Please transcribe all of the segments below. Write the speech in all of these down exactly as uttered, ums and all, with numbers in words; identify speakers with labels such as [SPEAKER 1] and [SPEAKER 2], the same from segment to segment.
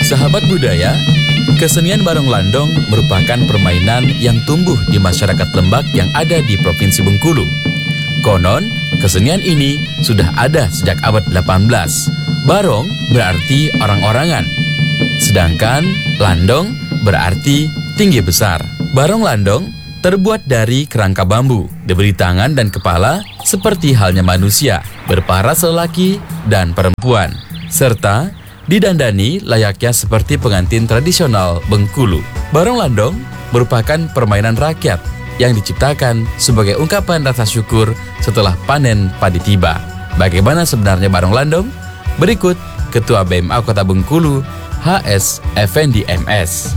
[SPEAKER 1] Sahabat budaya, kesenian Barong Landong merupakan permainan yang tumbuh di masyarakat Lembak yang ada di Provinsi Bengkulu. Konon, kesenian ini sudah ada sejak abad delapan belas. Barong berarti orang-orangan, sedangkan Landong berarti tinggi besar. Barong Landong terbuat dari kerangka bambu, diberi tangan dan kepala seperti halnya manusia, berparas lelaki dan perempuan, serta didandani layaknya seperti pengantin tradisional Bengkulu. Barong Landong merupakan permainan rakyat yang diciptakan sebagai ungkapan rasa syukur setelah panen padi tiba. Bagaimana sebenarnya Barong Landong? Berikut Ketua B M A Kota Bengkulu, H S Effendi M S.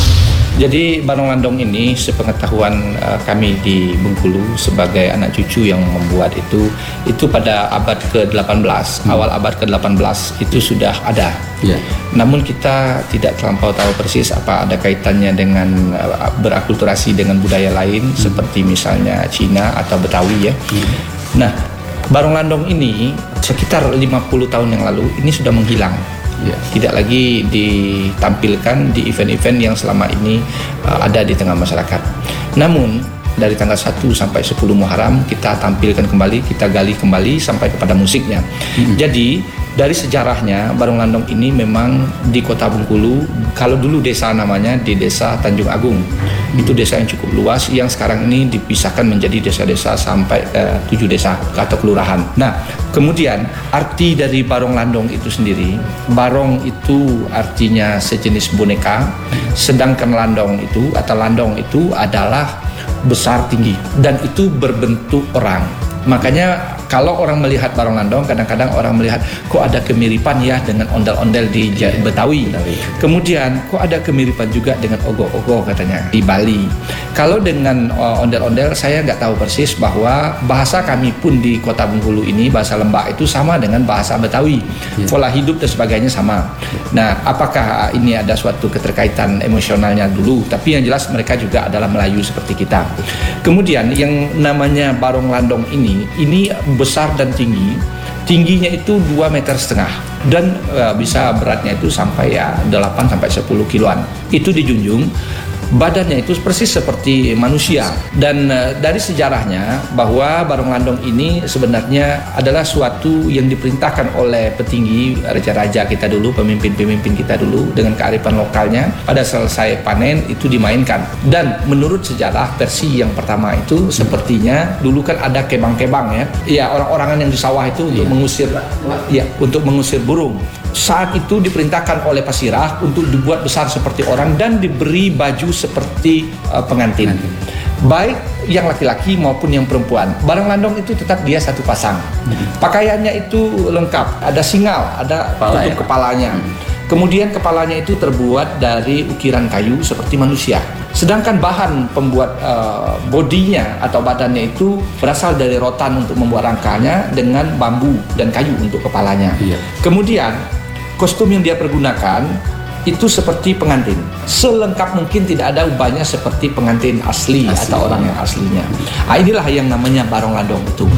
[SPEAKER 2] Jadi Barong Landong ini sepengetahuan uh, kami di Bengkulu sebagai anak cucu yang membuat itu itu pada abad ke delapan belas, hmm. awal abad ke delapan belas itu sudah ada. Yeah. Namun kita tidak terlampau tahu persis apa ada kaitannya dengan uh, berakulturasi dengan budaya lain hmm. seperti misalnya Cina atau Betawi ya. Hmm. Nah, Barong Landong ini sekitar lima puluh tahun yang lalu ini sudah menghilang. Ya, tidak lagi ditampilkan di event-event yang selama ini uh, ada di tengah masyarakat. Namun dari tanggal satu sampai sepuluh Muharram kita tampilkan kembali, kita gali kembali sampai kepada musiknya. Mm-hmm. Jadi dari sejarahnya Barong Landong ini memang di Kota Bengkulu, kalau dulu desa namanya di Desa Tanjung Agung. Mm-hmm. Itu desa yang cukup luas yang sekarang ini dipisahkan menjadi desa-desa sampai uh, tujuh desa atau kelurahan. Nah, kemudian arti dari Barong Landong itu sendiri, barong itu artinya sejenis boneka, sedangkan landong itu atau landong itu adalah besar tinggi dan itu berbentuk orang. Makanya kalau orang melihat Barong Landong, kadang-kadang orang melihat kok ada kemiripan ya dengan ondel-ondel di Betawi. Kemudian kok ada kemiripan juga dengan ogoh-ogoh katanya di Bali. Kalau dengan uh, ondel-ondel saya nggak tahu persis, bahwa bahasa kami pun di Kota Bengkulu ini, bahasa Lembak itu sama dengan bahasa Betawi. Ya. Pola hidup dan sebagainya sama. Nah, apakah ini ada suatu keterkaitan emosionalnya dulu? Tapi yang jelas mereka juga adalah Melayu seperti kita. Kemudian yang namanya Barong Landong ini, ini besar dan tinggi. Tingginya itu dua meter setengah dan uh, bisa beratnya itu sampai ya delapan sampai sepuluh kiloan. Itu dijunjung. Badannya itu persis seperti manusia dan uh, dari sejarahnya bahwa Barong Landong ini sebenarnya adalah suatu yang diperintahkan oleh petinggi raja-raja kita dulu, pemimpin-pemimpin kita dulu dengan kearifan lokalnya. Pada selesai panen itu dimainkan dan menurut sejarah versi yang pertama itu sepertinya dulu kan ada kebang-kebang ya, ya orang-orangan yang di sawah itu untuk mengusir ya untuk mengusir burung. Saat itu diperintahkan oleh Pasirah untuk dibuat besar seperti orang dan diberi baju seperti uh, pengantin, baik yang laki-laki maupun yang perempuan. Barong Landong itu tetap dia satu pasang. Pakaiannya itu lengkap, ada singal, ada
[SPEAKER 1] Kepala
[SPEAKER 2] tutup
[SPEAKER 1] ya?
[SPEAKER 2] kepalanya. Kemudian kepalanya itu terbuat dari ukiran kayu seperti manusia. Sedangkan bahan pembuat uh, bodinya atau badannya itu berasal dari rotan untuk membuat rangkanya dengan bambu dan kayu untuk kepalanya. Iya. Kemudian kostum yang dia pergunakan itu seperti pengantin. Selengkap mungkin, tidak ada ubahnya seperti pengantin asli, asli atau orang yang aslinya. Nah, inilah yang namanya Barong Landong itu.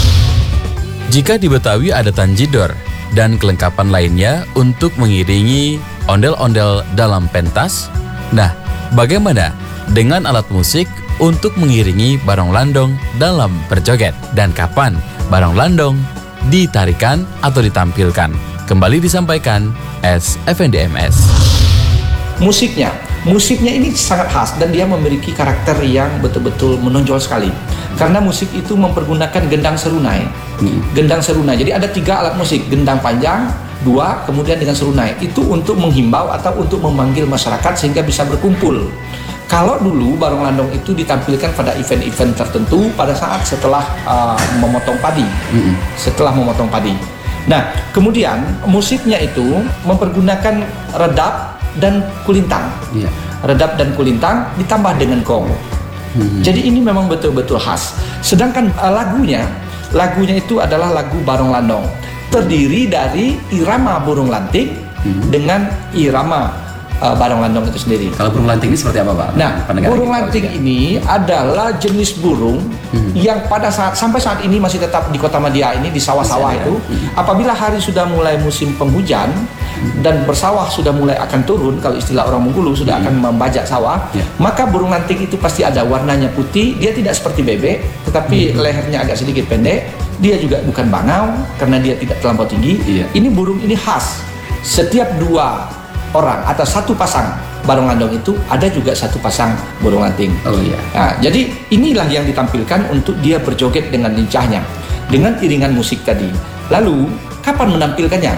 [SPEAKER 1] Jika di Betawi ada tanjidor dan kelengkapan lainnya untuk mengiringi ondel-ondel dalam pentas, nah bagaimana dengan alat musik untuk mengiringi Barong Landong dalam berjoget? Dan kapan Barong Landong ditarikan atau ditampilkan? Kembali disampaikan S Effendi M S.
[SPEAKER 2] Musiknya, musiknya ini sangat khas dan dia memiliki karakter yang betul-betul menonjol sekali. Karena musik itu mempergunakan gendang serunai. Hmm. Gendang serunai. Jadi ada tiga alat musik, gendang panjang, dua, kemudian dengan serunai. Itu untuk menghimbau atau untuk memanggil masyarakat sehingga bisa berkumpul. Kalau dulu Barong Landong itu ditampilkan pada event-event tertentu pada saat setelah uh, memotong padi. Hmm. Setelah memotong padi. Nah, kemudian musiknya itu mempergunakan redap dan kulintang. Yeah. Redap dan kulintang ditambah dengan gong. Hmm. Jadi ini memang betul-betul khas. Sedangkan uh, lagunya, lagunya itu adalah lagu Barong Landong. Terdiri dari irama burung lantik hmm. dengan irama uh, barong landong itu sendiri.
[SPEAKER 3] Kalau burung lanting ini seperti apa, Pak?
[SPEAKER 2] Nah,
[SPEAKER 3] Pendengar
[SPEAKER 2] burung
[SPEAKER 3] kita
[SPEAKER 2] lanting
[SPEAKER 3] juga.
[SPEAKER 2] ini adalah jenis burung hmm. yang pada saat sampai saat ini masih tetap di Kota Madia ini, di sawah-sawah
[SPEAKER 3] Masih ada,
[SPEAKER 2] itu.
[SPEAKER 3] hmm.
[SPEAKER 2] Apabila hari sudah mulai musim penghujan hmm. dan bersawah sudah mulai akan turun, kalau istilah orang Bengkulu sudah
[SPEAKER 3] Hmm.
[SPEAKER 2] akan membajak sawah,
[SPEAKER 3] Ya.
[SPEAKER 2] maka burung lanting itu pasti ada warnanya putih. Dia tidak seperti bebek, tetapi
[SPEAKER 3] Hmm.
[SPEAKER 2] lehernya agak sedikit pendek. Dia juga bukan bangau karena dia tidak terlampau tinggi.
[SPEAKER 3] Iya.
[SPEAKER 2] Ini burung ini khas. Setiap dua orang atau satu pasang barong landong itu ada juga satu pasang burung lanting.
[SPEAKER 3] Oh iya.
[SPEAKER 2] Nah, jadi inilah yang ditampilkan untuk dia berjoget dengan lincahnya dengan iringan musik tadi. Lalu kapan menampilkannya?